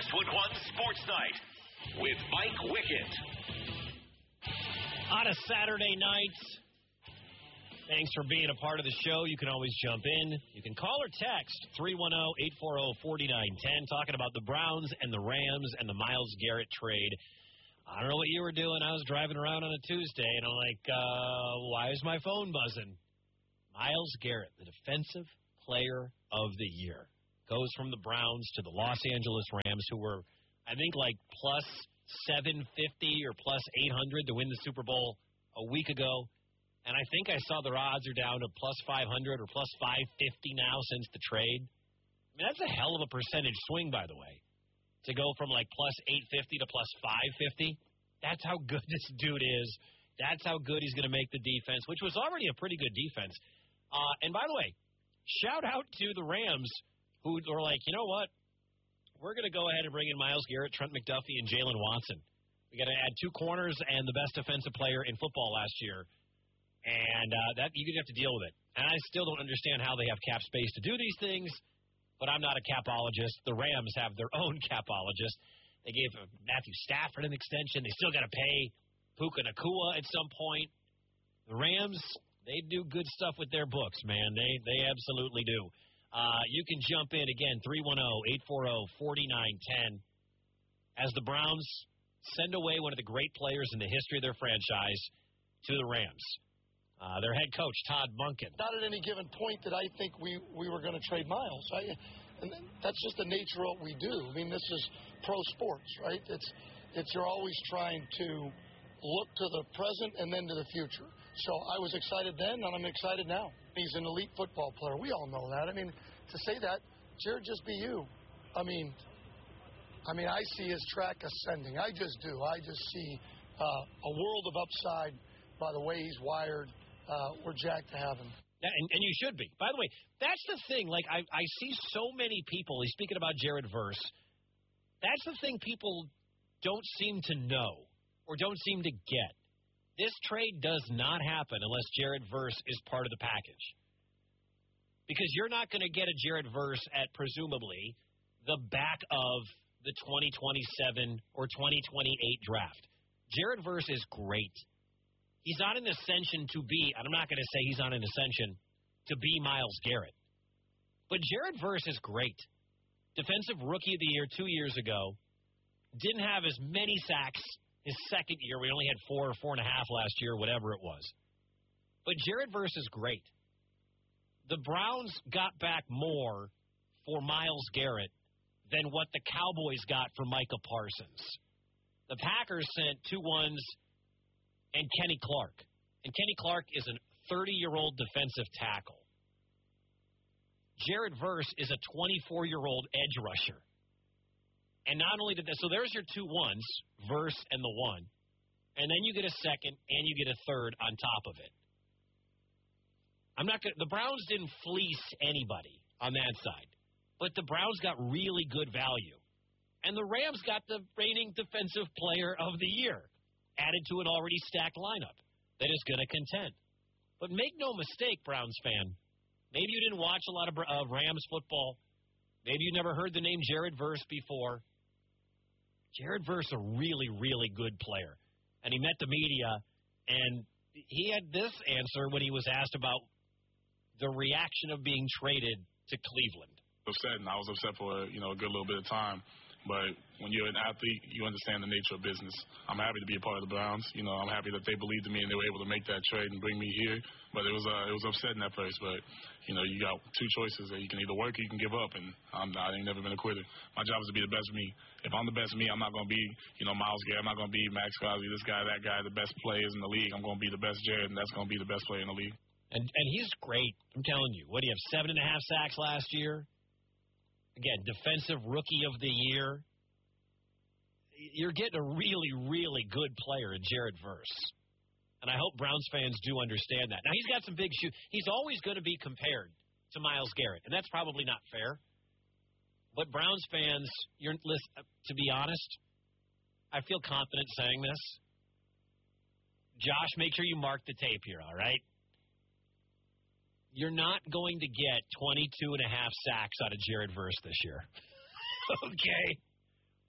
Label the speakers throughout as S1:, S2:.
S1: Westwood One Sports Night with Mike Wickett.
S2: On a Saturday night, thanks for being a part of the show. You can always jump in. You can call or text 310-840-4910, talking about the Browns and the Rams and the Myles Garrett trade. I don't know what you were doing. I was driving around on a Tuesday, and I'm like, why is my phone buzzing? Myles Garrett, the defensive player of the year, goes from the Browns to the Los Angeles Rams, who were, I think, like plus 750 or plus 800 to win the Super Bowl a week ago. And I think I saw their odds are down to plus 500 or plus 550 now since the trade. I mean, that's a hell of a percentage swing, by the way, to go from like plus 850 to plus 550. That's how good this dude is. That's how good he's going to make the defense, which was already a pretty good defense. And by the way, shout out to the Rams, who are like, you know what? We're going to go ahead and bring in Myles Garrett, Trent McDuffie, and Jalen Watson. We got to add 2 corners and the best defensive player in football last year. And that you're going to have to deal with it. And I still don't understand how they have cap space to do these things, but I'm not a capologist. The Rams have their own capologist. They gave Matthew Stafford an extension. They still got to pay Puka Nacua at some point. The Rams, they do good stuff with their books, man. They absolutely do. You can jump in again, 310-840-4910. As the Browns send away one of the great players in the history of their franchise to the Rams. Their head coach, Todd Monken.
S3: Not at any given point that I think we were going to trade Myles. And that's just the nature of what we do. I mean, this is pro sports, right? It's you're always trying to look to the present and then to the future. So I was excited then, and I'm excited now. He's an elite football player. We all know that. I mean, to say that, Jared, just be you. I mean, I see his track ascending. I just do. I just see a world of upside by the way he's wired. We're jacked to have him.
S2: Yeah, and you should be. By the way, that's the thing. Like, I see so many people, he's speaking about Jared Verse, that's the thing people don't seem to know or don't seem to get. This trade does not happen unless Jared Verse is part of the package. Because you're not going to get a Jared Verse at, presumably, the back of the 2027 or 2028 draft. Jared Verse is great. He's on an ascension to be, and I'm not going to say he's on an ascension to be Myles Garrett. But Jared Verse is great. Defensive Rookie of the Year 2 years ago. Didn't have as many sacks his second year. We only had 4 or 4.5 last year, whatever it was. But Jared Verse is great. The Browns got back more for Myles Garrett than what the Cowboys got for Micah Parsons. The Packers sent 2 ones and Kenny Clark. And Kenny Clark is a 30-year-old defensive tackle. Jared Verse is a 24-year-old edge rusher. And not only did that, so there's your 2 ones, Verse and the 1. And then you get a second and you get a third on top of it. The Browns didn't fleece anybody on that side. But the Browns got really good value. And the Rams got the reigning defensive player of the year added to an already stacked lineup that is going to contend. But make no mistake, Browns fan, maybe you didn't watch a lot of Rams football. Maybe you never heard the name Jared Verse before. Jared Verse, a really, really good player. And he met the media, and he had this answer when he was asked about the reaction of being traded to Cleveland.
S4: Upset, and I was upset for a good little bit of time. But when you're an athlete, you understand the nature of business. I'm happy to be a part of the Browns. I'm happy that they believed in me and they were able to make that trade and bring me here. But it was upsetting at first. But, you got 2 choices. You can either work or you can give up. And I ain't never been a quitter. My job is to be the best of me. If I'm the best of me, I'm not going to be, Myles Garrett. I'm not going to be Max Crosby, this guy, that guy, the best players in the league. I'm going to be the best Jared, and that's going to be the best player in the league.
S2: And he's great. I'm telling you. What do you have, 7.5 sacks last year? Again, defensive rookie of the year. You're getting a really, really good player in Jared Verse. And I hope Browns fans do understand that. Now, he's got some big shoes. He's always going to be compared to Myles Garrett, and that's probably not fair. But Browns fans, to be honest, I feel confident saying this. Josh, make sure you mark the tape here, all right? You're not going to get 22.5 sacks out of Jared Verse this year. Okay?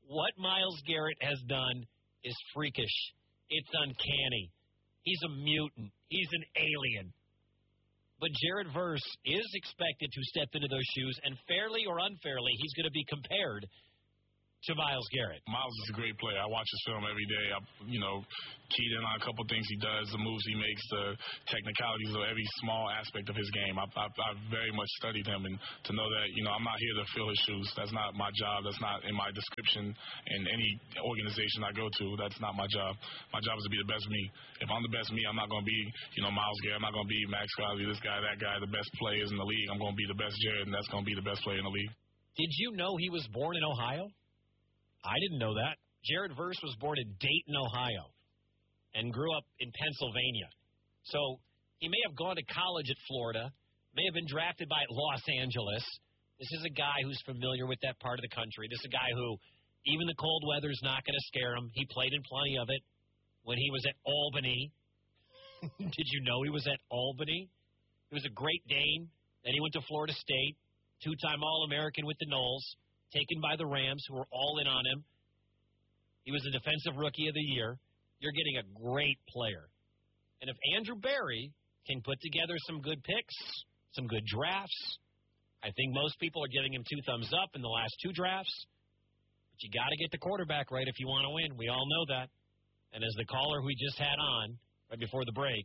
S2: What Myles Garrett has done is freakish. It's uncanny. He's a mutant. He's an alien. But Jared Verse is expected to step into those shoes, and fairly or unfairly, he's going to be compared to Myles Garrett.
S4: Myles is a great player. I watch his film every day. I keyed in on a couple things he does, the moves he makes, the technicalities of every small aspect of his game. I've very much studied him, and to know that, I'm not here to fill his shoes. That's not my job. That's not in my description in any organization I go to. That's not my job. My job is to be the best me. If I'm the best me, I'm not going to be, Myles Garrett. I'm not going to be Max Crosby, this guy, that guy, the best players in the league. I'm going to be the best Jared, and that's going to be the best player in the league.
S2: Did you know he was born in Ohio? I didn't know that. Jared Verse was born in Dayton, Ohio, and grew up in Pennsylvania. So he may have gone to college at Florida, may have been drafted by Los Angeles. This is a guy who's familiar with that part of the country. This is a guy who, even the cold weather's not going to scare him. He played in plenty of it when he was at Albany. Did you know he was at Albany? He was a Great Dane. Then he went to Florida State, two-time All-American with the Noles, taken by the Rams, who were all in on him. He was the Defensive Rookie of the Year. You're getting a great player. And if Andrew Berry can put together some good picks, some good drafts, I think most people are giving him 2 thumbs up in the last 2 drafts. But you got to get the quarterback right if you want to win. We all know that. And as the caller we just had on right before the break,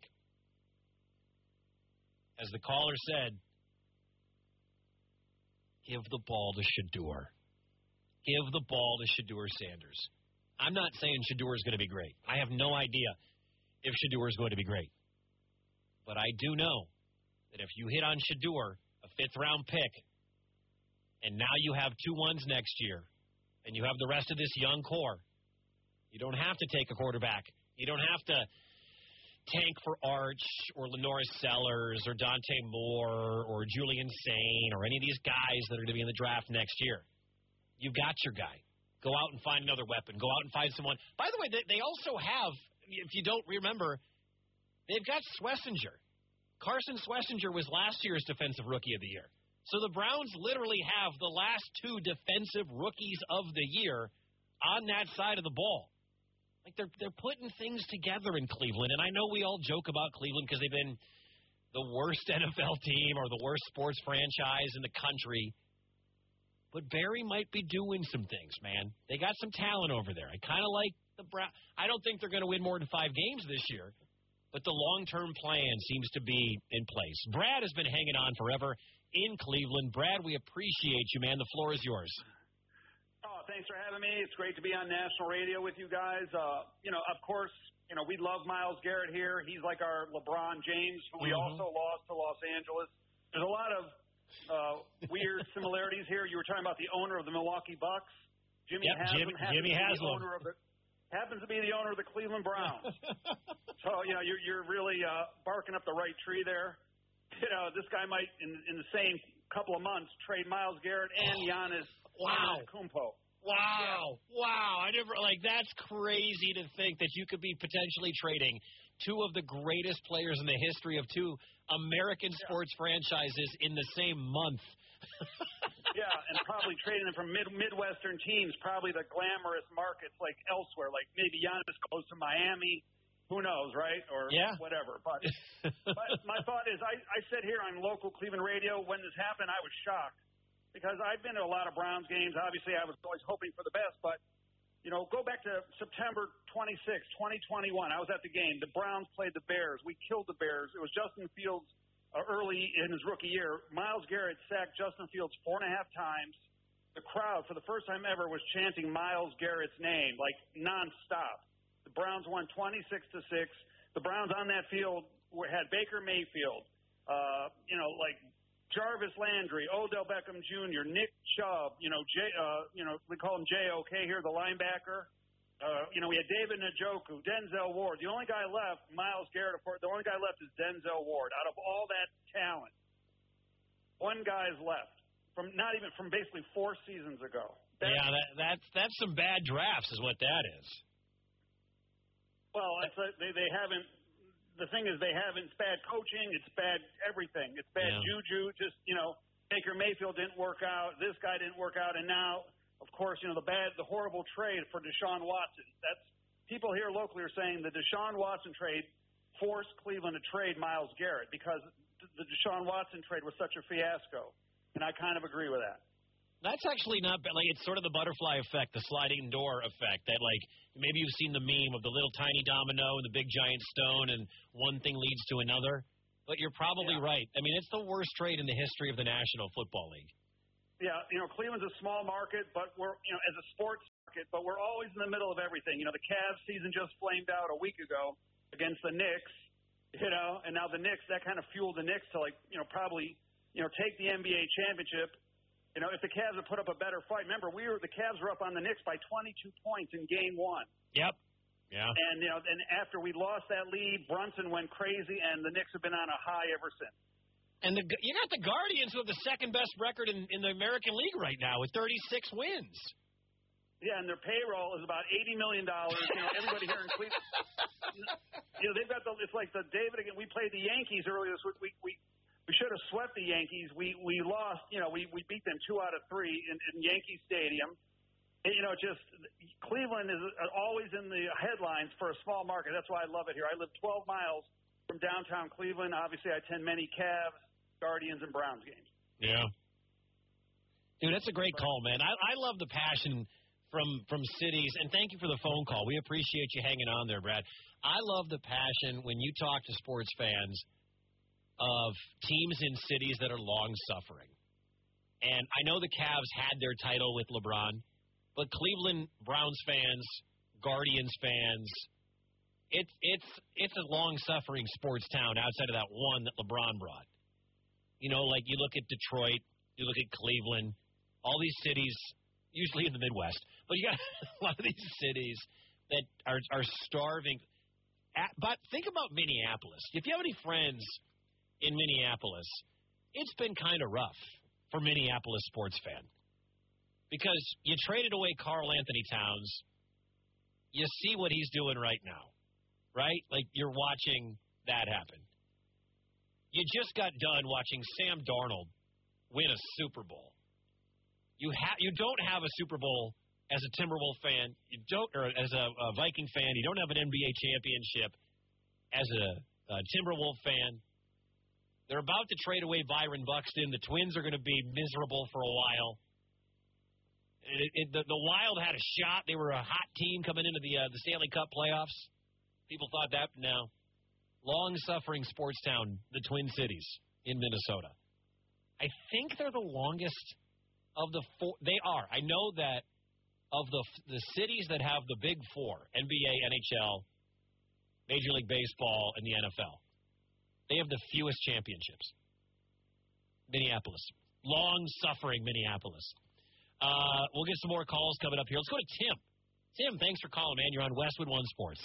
S2: as the caller said, give the ball to Shedeur. Give the ball to Shedeur Sanders. I'm not saying Shedeur is going to be great. I have no idea if Shedeur is going to be great. But I do know that if you hit on Shedeur, a 5th-round pick, and now you have 2 ones next year, and you have the rest of this young core, you don't have to take a quarterback. You don't have to tank for Arch or Lenoris Sellers or Dante Moore or Julian Sane or any of these guys that are going to be in the draft next year. You've got your guy. Go out and find another weapon. Go out and find someone. By the way, they also have, if you don't remember, they've got Schlesinger. Carson Schlesinger was last year's Defensive Rookie of the Year. So the Browns literally have the last 2 Defensive Rookies of the Year on that side of the ball. Like they're putting things together in Cleveland, and I know we all joke about Cleveland because they've been the worst NFL team or the worst sports franchise in the country. But Barry might be doing some things, man. They got some talent over there. I kind of like the Browns. I don't think they're going to win more than 5 games this year, but the long-term plan seems to be in place. Brad has been hanging on forever in Cleveland. Brad, we appreciate you, man. The floor is yours.
S5: Oh, thanks for having me. It's great to be on national radio with you guys. Of course, we love Myles Garrett here. He's like our LeBron James, who we also lost to Los Angeles. There's a lot of weird similarities here. You were talking about the owner of the Milwaukee Bucks. Jimmy Haslam happens to be the owner of the Cleveland Browns. So, you're really barking up the right tree there. This guy might, in the same couple of months, trade Myles Garrett and Giannis Antetokounmpo.
S2: Wow. I never, that's crazy to think that you could be potentially trading 2 of the greatest players in the history of 2 American sports franchises in the same month.
S5: Yeah, and probably trading them from Midwestern teams, probably the glamorous markets like elsewhere, like maybe Giannis goes to Miami. Who knows, right? Or whatever. But my thought is, I said here on local Cleveland radio when this happened, I was shocked because I've been to a lot of Browns games. Obviously, I was always hoping for the best, but go back to September 26, 2021. I was at the game. The Browns played the Bears. We killed the Bears. It was Justin Fields early in his rookie year. Myles Garrett sacked Justin Fields 4.5 times. The crowd, for the first time ever, was chanting Myles Garrett's name, like nonstop. The Browns won 26-6. The Browns on that field had Baker Mayfield, like Jarvis Landry, Odell Beckham Jr., Nick Chubb, we call him J.O.K. here, the linebacker. We had David Njoku, Denzel Ward. The only guy left, Myles Garrett, of course, the only guy left is Denzel Ward. Out of all that talent, one guy's left from basically 4 seasons ago.
S2: That's some bad drafts is what that is.
S5: Well, they haven't. The thing is, it's bad coaching, it's bad everything. It's bad juju. Just, Baker Mayfield didn't work out. This guy didn't work out. And now of course, the horrible trade for Deshaun Watson. That's people here locally are saying the Deshaun Watson trade forced Cleveland to trade Myles Garrett because the Deshaun Watson trade was such a fiasco, and I kind of agree with that.
S2: That's actually not bad. Like, it's sort of the butterfly effect, the sliding door effect, that, like, maybe you've seen the meme of the little tiny domino and the big giant stone, and one thing leads to another. But you're probably right. I mean, it's the worst trade in the history of the National Football League.
S5: Yeah, Cleveland's a small market, but we're, as a sports market, but we're always in the middle of everything. The Cavs season just flamed out a week ago against the Knicks, and now the Knicks, that kind of fueled the Knicks to, probably, take the NBA championship. If the Cavs had put up a better fight, remember, the Cavs were up on the Knicks by 22 points in Game 1.
S2: Yep. Yeah.
S5: And, and after we lost that lead, Brunson went crazy, and the Knicks have been on a high ever since.
S2: And you got the Guardians, who have the second-best record in the American League right now with 36 wins.
S5: Yeah, and their payroll is about $80 million. Everybody here in Cleveland, they've got it's like the David again. We played the Yankees earlier this week. We should have swept the Yankees. We lost. We beat them 2 out of 3 in Yankee Stadium. And, just Cleveland is always in the headlines for a small market. That's why I love it here. I live 12 miles from downtown Cleveland. Obviously, I attend many Cavs, Guardians, and Browns games.
S2: Yeah. Dude, that's a great call, man. I love the passion from cities, and thank you for the phone call. We appreciate you hanging on there, Brad. I love the passion when you talk to sports fans of teams in cities that are long-suffering. And I know the Cavs had their title with LeBron, but Cleveland Browns fans, Guardians fans, it's a long-suffering sports town outside of that one that LeBron brought. Like you look at Detroit, you look at Cleveland, all these cities, usually in the Midwest, but you got a lot of these cities that are starving. But think about Minneapolis. If you have any friends in Minneapolis, it's been kind of rough for Minneapolis sports fan because you traded away Karl Anthony Towns. You see what he's doing right now, right? Like you're watching that happen. You just got done watching Sam Darnold win a Super Bowl. You don't have a Super Bowl as a Timberwolves fan. You don't, or as a Viking fan. You don't have an NBA championship as a Timberwolves fan. They're about to trade away Byron Buxton. The Twins are going to be miserable for a while. The Wild had a shot. They were a hot team coming into the Stanley Cup playoffs. People thought that. No. Long-suffering sports town, the Twin Cities in Minnesota. I think they're the longest of the four. They are. I know that of the cities that have the big four, NBA, NHL, Major League Baseball, and the NFL, they have the fewest championships. Minneapolis. Long-suffering Minneapolis. We'll get some more calls coming up here. Let's go to Tim. Tim, thanks for calling, man. You're on Westwood One Sports.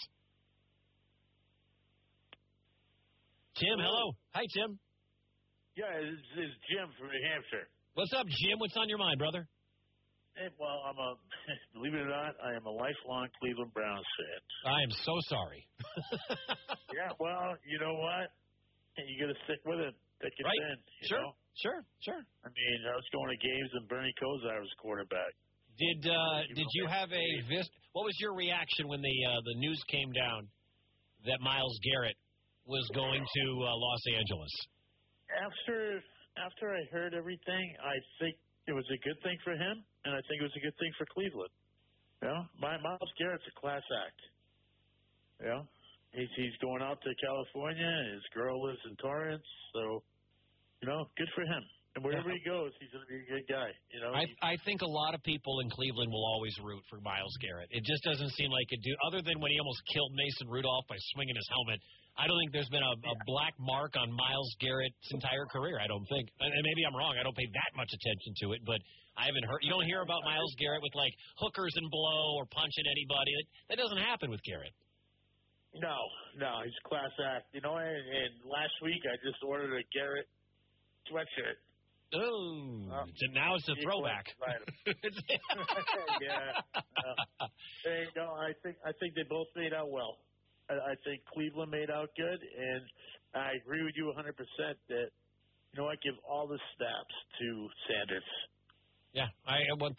S2: Tim, hello. Hi, Tim.
S6: Yeah, this is Jim from New Hampshire.
S2: What's up, Jim? What's on your mind, brother?
S6: Hey, well, believe it or not, I am a lifelong Cleveland Browns fan.
S2: I am so sorry.
S6: Yeah, well, you know what? You got to stick with it. Thick and thin.
S2: Sure.
S6: I mean, I was going to games and Bernie Kosar was quarterback.
S2: Did you have what was your reaction when the news came down that Myles Garrett was going to Los Angeles?
S6: After I heard everything, I think it was a good thing for him, and I think it was a good thing for Cleveland. Myles Garrett's a class act. He's going out to California. His girl lives in Torrance, so good for him. And wherever he goes, he's going to be a good guy.
S2: I think a lot of people in Cleveland will always root for Myles Garrett. It just doesn't seem like it do. Other than when he almost killed Mason Rudolph by swinging his helmet, I don't think there's been a black mark on Myles Garrett's entire career. I don't think. And maybe I'm wrong. I don't pay that much attention to it, but I haven't heard. You don't hear about Myles Garrett with like hookers and blow or punching anybody. That doesn't happen with Garrett.
S6: No, he's a class act. And last week I just ordered a Garrett sweatshirt.
S2: Oh, so now it's a throwback.
S6: Yeah. I think they both made out well. I think Cleveland made out good, and I agree with you 100% that, I give all the snaps to Sanders.
S2: Yeah, I am 1,000%.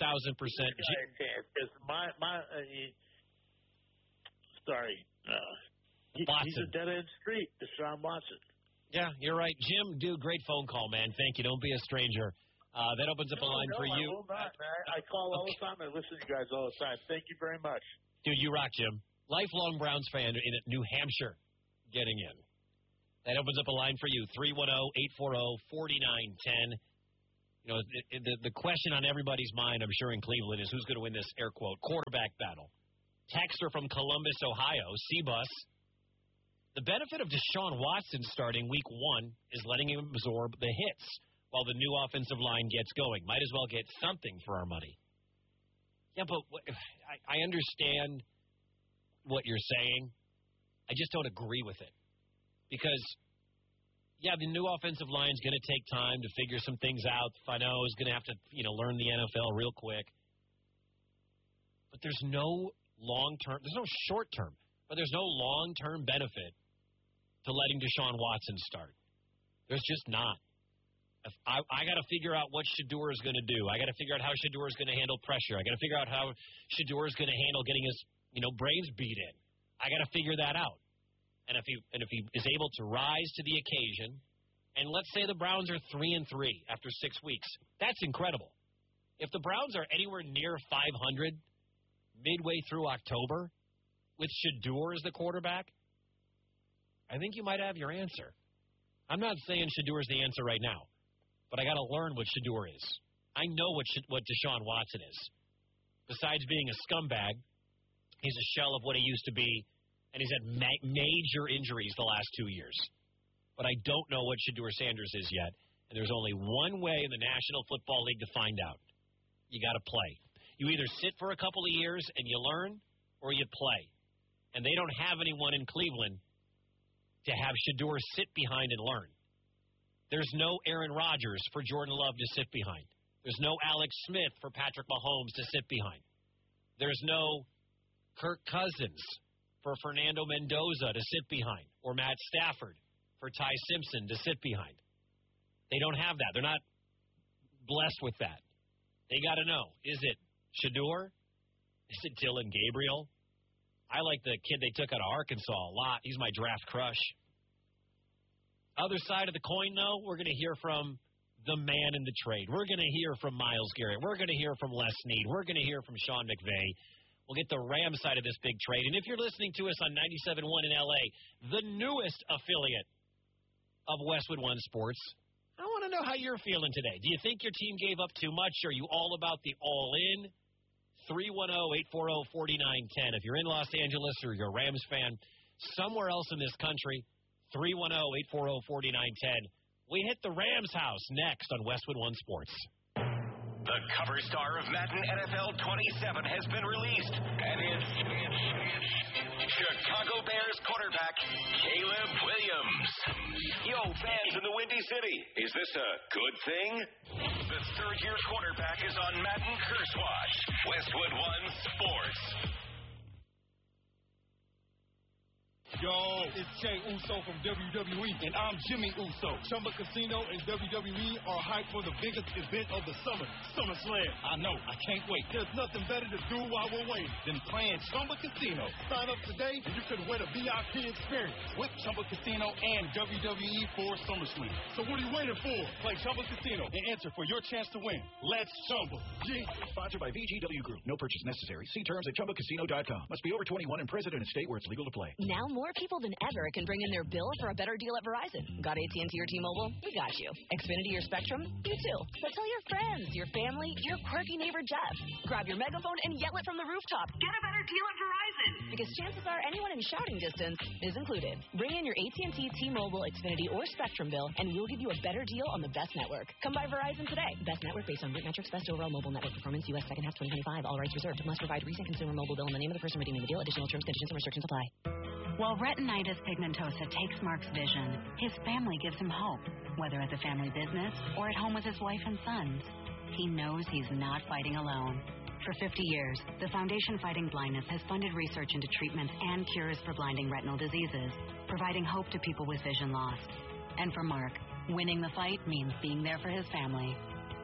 S6: He's a dead-end street, Deshaun Watson.
S2: Yeah, you're right. Jim, dude, great phone call, man. Thank you. Don't be a stranger. That opens up a line for you.
S6: I will not, man. I call all the time. I listen to you guys all the time. Thank you very much.
S2: Dude, you rock, Jim. Lifelong Browns fan in New Hampshire getting in. That opens up a line for you, 310-840-4910. You know, the question on everybody's mind, I'm sure, in Cleveland is who's going to win this, air quote, quarterback battle. Texter from Columbus, Ohio, C-Bus. The benefit of Deshaun Watson starting week 1 is letting him absorb the hits while the new offensive line gets going. Might as well get something for our money. Yeah, but I understand what you're saying. I just don't agree with it. Because, yeah, the new offensive line is going to take time to figure some things out. Fano is going to have to, learn the NFL real quick. But there's no long-term, there's no short-term, but there's no long-term benefit to letting Deshaun Watson start. There's just not. I got to figure out what Shedeur is going to do. I got to figure out how Shedeur is going to handle pressure. I got to figure out how Shedeur is going to handle getting his, brains beat in. I got to figure that out. And if he is able to rise to the occasion, and let's say the Browns are 3-3 after 6 weeks, that's incredible. If the Browns are anywhere near 500 midway through October with Shedeur as the quarterback, I think you might have your answer. I'm not saying Shedeur is the answer right now, but I got to learn what Shedeur is. I know what Deshaun Watson is. Besides being a scumbag, he's a shell of what he used to be, and he's had major injuries the last 2 years. But I don't know what Shedeur Sanders is yet, and there's only one way in the National Football League to find out. You got to play. You either sit for a couple of years and you learn, or you play. And they don't have anyone in Cleveland to have Shedeur sit behind and learn. There's no Aaron Rodgers for Jordan Love to sit behind. There's no Alex Smith for Patrick Mahomes to sit behind. There's no Kirk Cousins for Fernando Mendoza to sit behind, or Matt Stafford for Ty Simpson to sit behind. They don't have that. They're not blessed with that. They got to know, is it Shedeur? Is it Dylan Gabriel? I like the kid they took out of Arkansas a lot. He's my draft crush. Other side of the coin, though, we're going to hear from the man in the trade. We're going to hear from Myles Garrett. We're going to hear from Les Snead. We're going to hear from Sean McVay. We'll get the Rams side of this big trade. And if you're listening to us on 97.1 in L.A., the newest affiliate of Westwood One Sports, I want to know how you're feeling today. Do you think your team gave up too much? Are you all about the all-in? 310-840-4910. If you're in Los Angeles or you're a Rams fan, somewhere else in this country, 310-840-4910. We hit the Rams house next on Westwood One Sports.
S1: The cover star of Madden NFL 27 has been released, and it's Chicago Bears quarterback Caleb Williams. Yo, fans in the Windy City, is this a good thing? The third-year quarterback is on Madden Curse Watch. Westwood One Sports.
S7: Yo, it's Jay Uso from WWE, and I'm Jimmy Uso. Chumba Casino and WWE are hyped for the biggest event of the summer, SummerSlam. I know, I can't wait. There's nothing better to do while we're waiting than playing Chumba Casino. Sign up today, and you could win a VIP experience with Chumba Casino and WWE for SummerSlam. So what are you waiting for? Play Chumba Casino and enter for your chance to win. Let's Chumba.
S8: Sponsored by VGW Group. No purchase necessary. See terms at ChumbaCasino.com. Must be over 21 and present in a state where it's legal to play.
S9: Now more people than ever can bring in their bill for a better deal at Verizon. Got AT&T or T-Mobile? We got you. Xfinity or Spectrum? You too. So tell your friends, your family, your quirky neighbor Jeff. Grab your megaphone and yell it from the rooftop. Get a better deal at Verizon. Because chances are anyone in shouting distance is included. Bring in your AT&T, T-Mobile, Xfinity, or Spectrum bill, and we'll give you a better deal on the best network. Come by Verizon today. Best network based on root metrics, best overall mobile network performance, U.S. second half 2025. All rights reserved. Must provide recent consumer mobile bill and the name of the person redeeming the deal. Additional terms, conditions, and restrictions apply.
S10: While retinitis pigmentosa takes Mark's vision, his family gives him hope, whether at the family business or at home with his wife and sons. He knows he's not fighting alone. For 50 years, the Foundation Fighting Blindness has funded research into treatments and cures for blinding retinal diseases, providing hope to people with vision loss. And for Mark, winning the fight means being there for his family.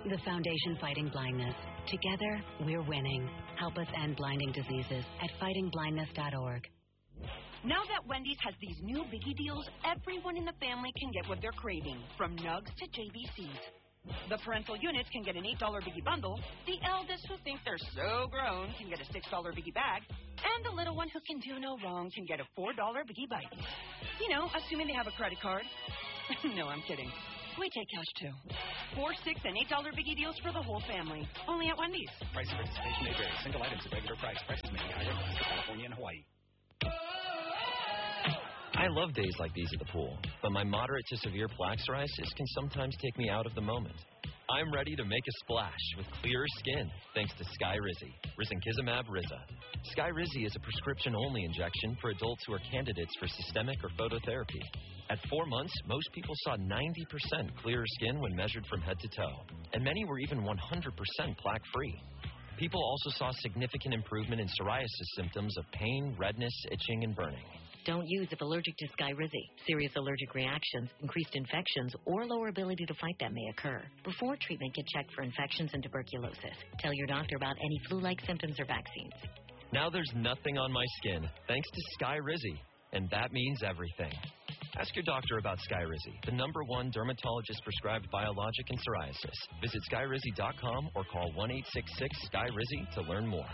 S10: The Foundation Fighting Blindness. Together, we're winning. Help us end blinding diseases at fightingblindness.org.
S11: Now that Wendy's has these new biggie deals, everyone in the family can get what they're craving, from nugs to JBCs. The parental units can get an $8 biggie bundle, the eldest who think they're so grown can get a $6 biggie bag, and the little one who can do no wrong can get a $4 biggie bite. You know, assuming they have a credit card. No, I'm kidding. We take cash, too. $4, $6, and $8 biggie deals for the whole family. Only at Wendy's.
S12: Price and participation may vary. Single items at regular price. Prices may be higher in California and Hawaii.
S13: I love days like these at the pool, but my moderate to severe plaque psoriasis can sometimes take me out of the moment. I'm ready to make a splash with clearer skin thanks to Skyrizi, Risankizumab Riza. Skyrizi is a prescription-only injection for adults who are candidates for systemic or phototherapy. At 4 months, most people saw 90% clearer skin when measured from head to toe, and many were even 100% plaque-free. People also saw significant improvement in psoriasis symptoms of pain, redness, itching, and burning.
S14: Don't use if allergic to Skyrizi. Serious allergic reactions, increased infections, or lower ability to fight them may occur. Before treatment, get checked for infections and tuberculosis. Tell your doctor about any flu-like symptoms or vaccines.
S13: Now there's nothing on my skin, thanks to Skyrizi, and that means everything. Ask your doctor about Skyrizi, the #1 dermatologist-prescribed biologic in psoriasis. Visit Skyrizi.com or call 1-866-SKYRIZI to learn more.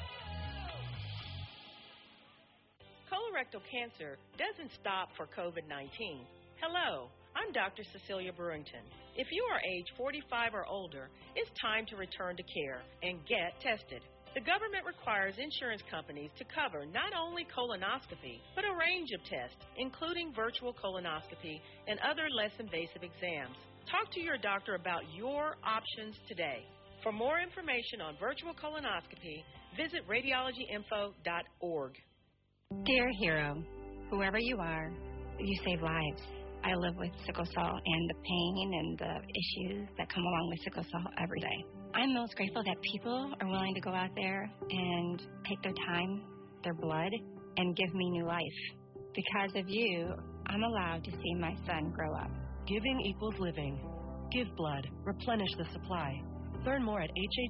S15: Colorectal cancer doesn't stop for COVID-19. Hello, I'm Dr. Cecilia Brewington. If you are age 45 or older, it's time to return to care and get tested. The government requires insurance companies to cover not only colonoscopy, but a range of tests, including virtual colonoscopy and other less invasive exams. Talk to your doctor about your options today. For more information on virtual colonoscopy, visit radiologyinfo.org.
S16: Dear hero, whoever you are, you save lives. I live with sickle cell and the pain and the issues that come along with sickle cell every day. I'm most grateful that people are willing to go out there and take their time, their blood, and give me new life. Because of you, I'm allowed to see my son grow up.
S17: Giving equals living. Give blood. Replenish the supply. Learn more at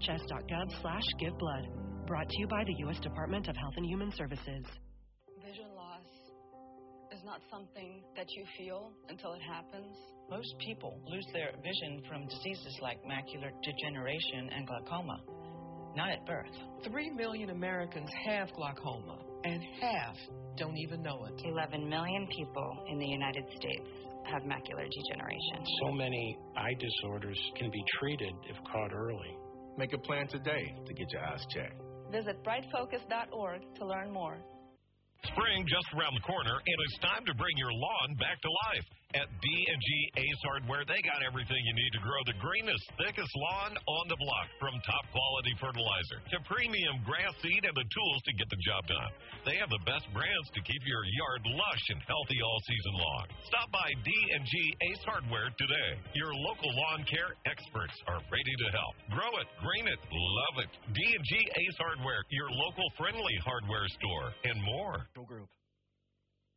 S17: hhs.gov/giveblood. Brought to you by the U.S. Department of Health and Human Services.
S18: Vision loss is not something that you feel until it happens.
S19: Most people lose their vision from diseases like macular degeneration and glaucoma, not at birth.
S20: 3 million Americans have glaucoma, and half don't even know it.
S16: 11 million people in the United States have macular degeneration.
S21: So many eye disorders can be treated if caught early.
S22: Make a plan today to get your eyes checked.
S18: Visit brightfocus.org to learn more.
S1: Spring just around the corner, and it's time to bring your lawn back to life. At D&G Ace Hardware, they got everything you need to grow the greenest, thickest lawn on the block. From top-quality fertilizer to premium grass seed and the tools to get the job done. They have the best brands to keep your yard lush and healthy all season long. Stop by D&G Ace Hardware today. Your local lawn care experts are ready to help. Grow it, green it, love it. D&G Ace Hardware, your local friendly hardware store, and more.
S12: Group.